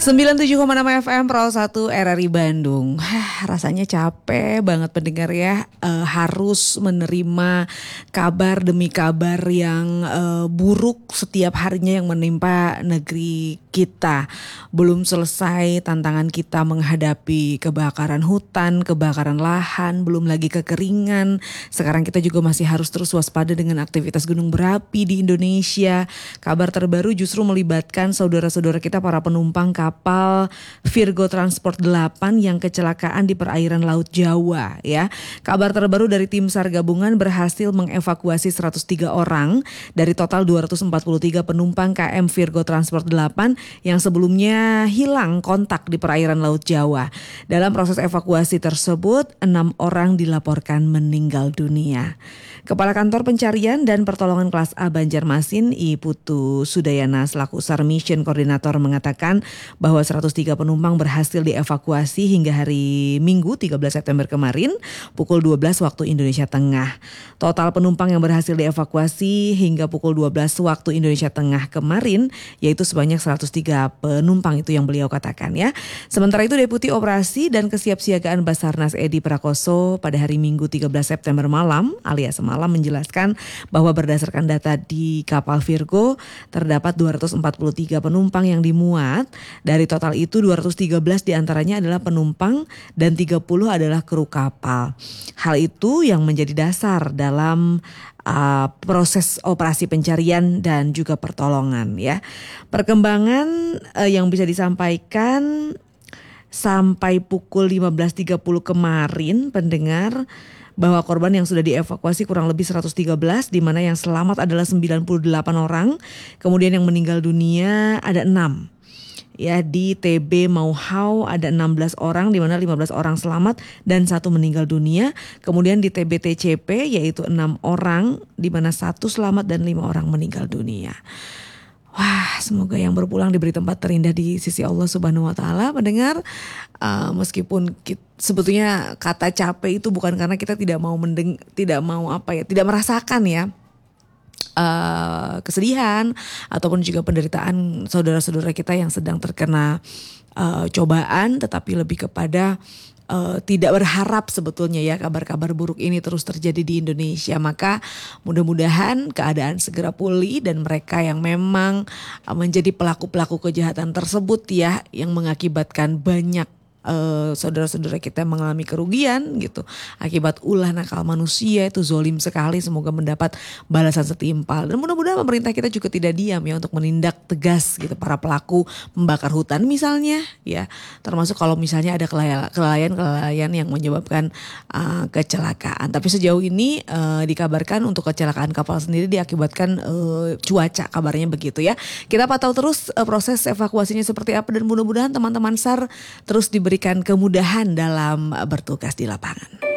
97,6 FM Pro 1 RRI Bandung. Rasanya capek banget pendengar ya, harus menerima kabar demi kabar yang buruk setiap harinya yang menimpa negeri kita. Belum selesai tantangan kita menghadapi kebakaran hutan, kebakaran lahan, belum lagi kekeringan. Sekarang kita juga masih harus terus waspada dengan aktivitas gunung berapi di Indonesia. Kabar terbaru justru melibatkan saudara-saudara kita para penumpang kapal Virgo Transport 8 yang kecelakaan di perairan Laut Jawa ya. Kabar terbaru dari tim SAR gabungan berhasil mengevakuasi 103 orang dari total 243 penumpang KM Virgo Transport 8 yang sebelumnya hilang kontak di perairan Laut Jawa. Dalam proses evakuasi tersebut 6 orang dilaporkan meninggal dunia. Kepala Kantor Pencarian dan Pertolongan Kelas A Banjarmasin, I Putu Sudayana selaku SAR Mission Koordinator mengatakan bahwa 103 penumpang berhasil dievakuasi hingga hari Minggu 13 September kemarin pukul 12 waktu Indonesia Tengah. Total penumpang yang berhasil dievakuasi hingga pukul 12 waktu Indonesia Tengah kemarin yaitu sebanyak 103 penumpang, itu yang beliau katakan ya. Sementara itu Deputi Operasi dan Kesiapsiagaan Basarnas Edi Prakoso pada hari Minggu 13 September malam alias semalam menjelaskan bahwa berdasarkan data di kapal Virgo terdapat 243 penumpang yang dimuat. Dari total itu 213 diantaranya adalah penumpang dan 30 adalah kru kapal. Hal itu yang menjadi dasar dalam proses operasi pencarian dan juga pertolongan ya. Perkembangan yang bisa disampaikan sampai pukul 15.30 kemarin pendengar, bahwa korban yang sudah dievakuasi kurang lebih 113, di mana yang selamat adalah 98 orang, kemudian yang meninggal dunia ada 6. Ya, di TB Mauhau ada 16 orang, di mana 15 orang selamat dan 1 meninggal dunia. Kemudian di TB TCP yaitu 6 orang, di mana 1 selamat dan 5 orang meninggal dunia. Wah, semoga yang berpulang diberi tempat terindah di sisi Allah Subhanahu Wa Taala. Mendengar, meskipun sebetulnya kata capek itu bukan karena kita tidak tidak merasakan ya kesedihan ataupun juga penderitaan saudara-saudara kita yang sedang terkena cobaan, tetapi lebih kepada tidak berharap sebetulnya ya kabar-kabar buruk ini terus terjadi di Indonesia. Maka mudah-mudahan keadaan segera pulih dan mereka yang memang menjadi pelaku-pelaku kejahatan tersebut ya, yang mengakibatkan banyak saudara-saudara kita mengalami kerugian gitu akibat ulah nakal manusia, itu zolim sekali. Semoga mendapat balasan setimpal dan mudah-mudahan pemerintah kita juga tidak diam ya untuk menindak tegas gitu para pelaku membakar hutan misalnya ya, termasuk kalau misalnya ada kelalaian yang menyebabkan kecelakaan. Tapi sejauh ini dikabarkan untuk kecelakaan kapal sendiri diakibatkan cuaca, kabarnya begitu ya. Kita pantau terus proses evakuasinya seperti apa dan mudah-mudahan teman-teman SAR terus diberikan kemudahan dalam bertugas di lapangan.